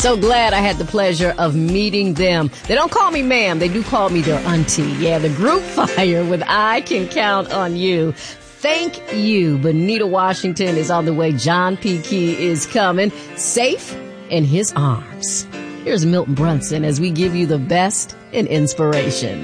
So glad I had the pleasure of meeting them. They don't call me ma'am. They do call me their auntie. Yeah, the group Fire with I Can Count on You. Thank you. Bonita Washington is on the way. John P. Key is coming. Safe in his arms. Here's Milton Brunson as we give you the best in inspiration.